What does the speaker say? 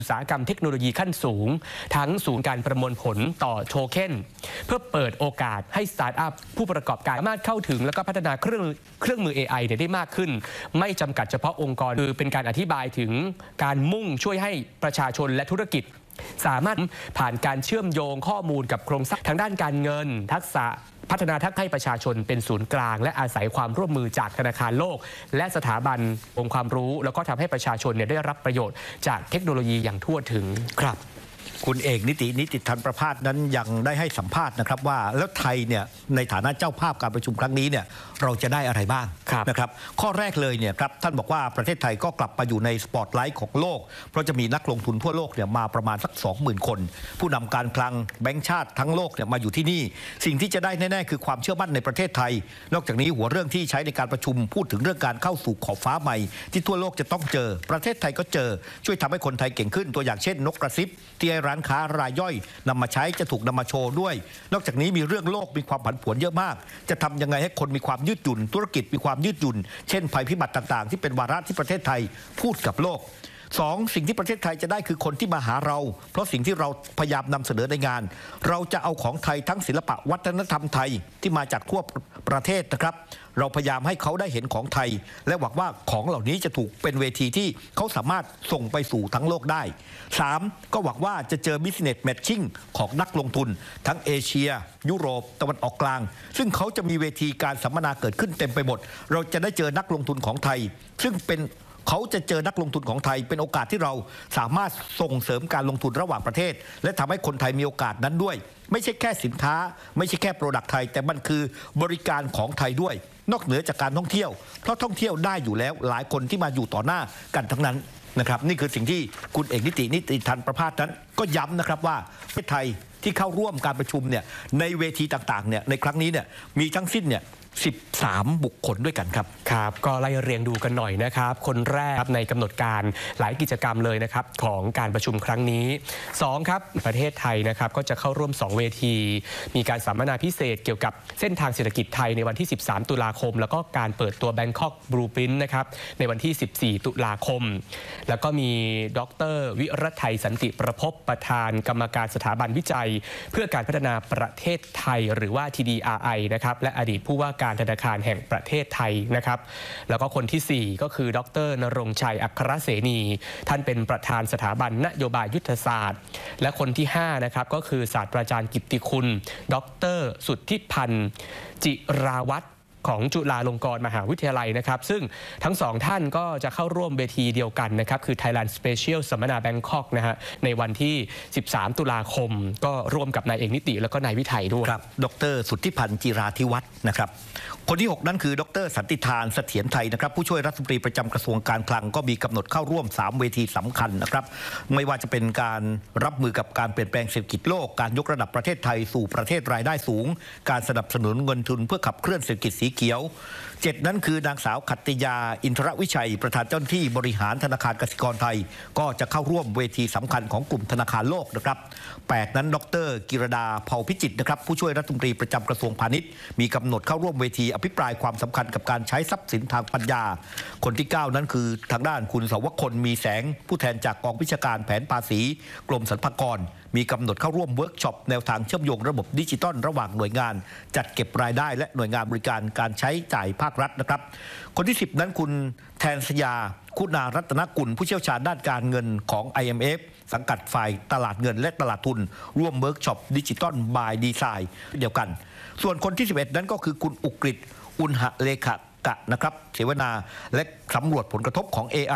อุตสาหกรรมเทคโนโลยีขั้นสูงทั้งศูนย์การประมวลผลต่อโทเค็นเพื่อเปิดโอกาสให้สตาร์ทอัพผู้ประกอบการสามารถเข้าถึงและก็พัฒนาเครื่องมือ AI ได้มากขึ้นไม่จำกัดเฉพาะองค์กรคือเป็นการอธิบายถึงการมุ่งช่วยให้ประชาชนและธุรกิจสามารถผ่านการเชื่อมโยงข้อมูลกับโครงสร้างทางด้านการเงินทักษะพัฒนาทักษะให้ประชาชนเป็นศูนย์กลางและอาศัยความร่วมมือจากธนาคารโลกและสถาบันองค์ความรู้แล้วก็ทำให้ประชาชนได้รับประโยชน์จากเทคโนโลยีอย่างทั่วถึงครับคุณเอกนิติธันประภาสนั้นยังได้ให้สัมภาษณ์นะครับว่าแล้วไทยเนี่ยในฐานะเจ้าภาพการประชุมครั้งนี้เนี่ยเราจะได้อะไรบ้างนะครับข้อแรกเลยเนี่ยครับท่านบอกว่าประเทศไทยก็กลับมาอยู่ในสปอตไลท์ของโลกเพราะจะมีนักลงทุนทั่วโลกเนี่ยมาประมาณสัก 20,000 คนผู้นำการคลังแบงก์ชาติทั้งโลกเนี่ยมาอยู่ที่นี่สิ่งที่จะได้แน่ๆคือความเชื่อมั่นในประเทศไทยนอกจากนี้หัวเรื่องที่ใช้ในการประชุมพูดถึงเรื่องการเข้าสู่ขอบฟ้าใหม่ที่ทั่วโลกจะต้องเจอประเทศไทยก็เจอช่วยทำให้คนไทยเก่งขึ้นตัวอย่างเช่นนกกระซิบที่ให้ร้านค้ารายย่อยนำมาใช้จะถูกนำมาโชว์ด้วยนอกจากนี้มีเรื่องโลกมีความผันผวนเยอะมากจะทำยังไงให้คนมีความยืดหยุ่นธุรกิจมีความยืดหยุ่นเช่นภัยพิบัติต่างๆที่เป็นวาระที่ประเทศไทยพูดกับโลก2สิ่งที่ประเทศไทยจะได้คือคนที่มาหาเราเพราะสิ่งที่เราพยายามนำเสนอในงานเราจะเอาของไทยทั้งศิลปะวัฒนธรรมไทยที่มาจากทั่วประเทศนะครับเราพยายามให้เขาได้เห็นของไทยและหวังว่าของเหล่านี้จะถูกเป็นเวทีที่เขาสามารถส่งไปสู่ทั้งโลกได้3ก็หวังว่าจะเจอ business matching ของนักลงทุนทั้งเอเชียยุโรปตะวันออกกลางซึ่งเขาจะมีเวทีการสัมมนาเกิดขึ้นเต็มไปหมดเราจะได้เจอนักลงทุนของไทยซึ่งเขาจะเจอนักลงทุนของไทยเป็นโอกาสที่เราสามารถส่งเสริมการลงทุนระหว่างประเทศและทำให้คนไทยมีโอกาสนั้นด้วยไม่ใช่แค่สินค้าไม่ใช่แค่โปรดักต์ไทยแต่มันคือบริการของไทยด้วยนอกเหนือจากการท่องเที่ยวเพราะท่องเที่ยวได้อยู่แล้วหลายคนที่มาอยู่ต่อหน้ากันทั้งนั้นนะครับนี่คือสิ่งที่คุณเอกนิติธันประภาสนั้นก็ย้ำนะครับว่าประเทศไทยที่เข้าร่วมการประชุมเนี่ยในเวทีต่างๆเนี่ยในครั้งนี้เนี่ยมีทั้งสิ้นเนี่ย13 บุคคลด้วยกันครับครับก็ไล่เรียงดูกันหน่อยนะครับคนแรกในกำหนดการหลายกิจกรรมเลยนะครับของการประชุมครั้งนี้2ครับประเทศไทยนะครับก็จะเข้าร่วม2เวทีมีการสัมมนาพิเศษเกี่ยวกับเส้นทางเศรษฐกิจไทยในวันที่13ตุลาคมแล้วก็การเปิดตัว Bangkok Blueprint นะครับในวันที่14ตุลาคมแล้วก็มีดร.วิรัตไทยสันติประภพประธานกรรมการสถาบันวิจัยเพื่อการพัฒนาประเทศไทยหรือว่า TDRI นะครับและอดีตผู้ว่าการธนาคารแห่งประเทศไทยนะครับแล้วก็คนที่4ก็คือดร.ณรงค์ชัยอัครเสนีท่านเป็นประธานสถาบันนโยบายยุทธศาสตร์และคนที่5นะครับก็คือศาสตราจารย์กิตติคุณดร.สุทธิพันธ์จิราวัฒน์ของจุฬาลงกรณ์มหาวิทยาลัยนะครับซึ่งทั้งสองท่านก็จะเข้าร่วมเวทีเดียวกันนะครับคือ Thailand Special สัมมนา Bangkok นะฮะในวันที่13ตุลาคมก็ร่วมกับนายเอกนิติแล้วก็นายวิไทยด้วยครับดร.สุทธิพันธ์จิราธิวัฒน์นะครับคนที่6นั้นคือดร.สันติธานเสถียรไทยนะครับผู้ช่วยรัฐมนตรีประจำกระทรวงการคลังก็มีกำหนดเข้าร่วม3เวทีสำคัญนะครับไม่ว่าจะเป็นการรับมือกับการเปลี่ยนแปลงเศรษฐกิจโลกการยกระดับประเทศไทยสู่ประเทศรายได้สูงการสนับสนุนเงินทุนเพื่อขับเคลื่อนเศรษฐกิจสีเขียว7นั้นคือนางสาวขัตติยาอินทรวิชัยประธานเจ้าหน้าที่บริหารธนาคารกสิกรไทยก็จะเข้าร่วมเวทีสำคัญของกลุ่มธนาคารโลกนะครับ8นั้นดร.กิรดาเผ่าพิจิตรนะครับผู้ช่วยรัฐมนตรีประจำกระทรวงพาณิชย์มีกำหนดเข้าร่วมเวทีอภิปรายความสำคัญกับการใช้ทรัพย์สินทางปัญญาคนที่9นั้นคือทางด้านคุณสวคลมีแสงผู้แทนจากกองวิชาการแผนภาษีกรมสรรพากรมีกำหนดเข้าร่วมเวิร์กช็อปแนวทางเชื่อมโยงระบบดิจิทัลระหว่างหน่วยงานจัดเก็บรายได้และหน่วยงานบริการการใช้จ่ายภาครัฐนะครับคนที่10นั้นคุณแทนสยาคุณารัตนกุลผู้เชี่ยวชาญด้านการเงินของ IMF สังกัดฝ่ายตลาดเงินและตลาดทุนร่วมเวิร์กช็อปดิจิทัลบายดีไซน์เดียวกันส่วนคนที่11นั้นก็คือคุณอุกฤษอุณหเลขกะนะครับเสวนาและสำรวจผลกระทบของ AI